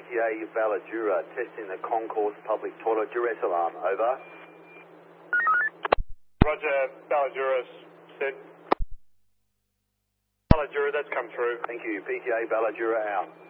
PTA Balladura, testing the concourse public toilet duress alarm. Over. Roger, Balladura said. Balladura, that's come through. Thank you. PTA Balladura out.